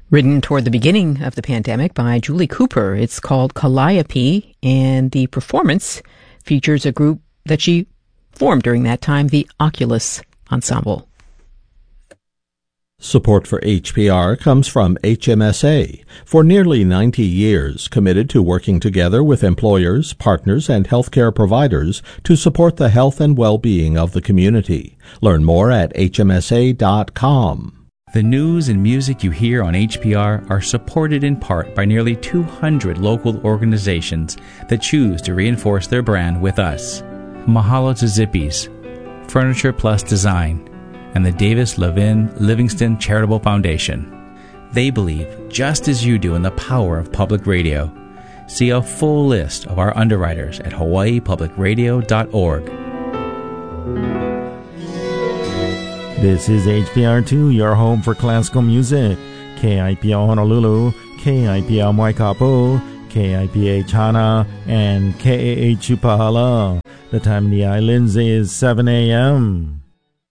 Written toward the beginning of the pandemic by Julie Cooper. It's called Calliope, and the performance features a group that she formed during that time, the Oculus Ensemble. Support for HPR comes from HMSA, for nearly 90 years committed to working together with employers, partners, and healthcare providers to support the health and well-being of the community. Learn more at hmsa.com. The news and music you hear on HPR are supported in part by nearly 200 local organizations that choose to reinforce their brand with us. Mahalo to Zippies, Furniture Plus Design, and the Davis Levin Livingston Charitable Foundation. They believe, just as you do, in the power of public radio. See a full list of our underwriters at hawaiipublicradio.org. This is HPR2, your home for classical music. KIPL Honolulu, KIPL Waikapu, KIPH Hana, and KAH Upahala. The time in the islands is 7 a.m.